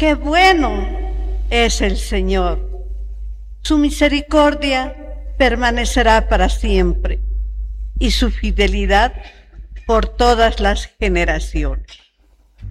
¡Qué bueno es el Señor! Su misericordia permanecerá para siempre y su fidelidad por todas las generaciones.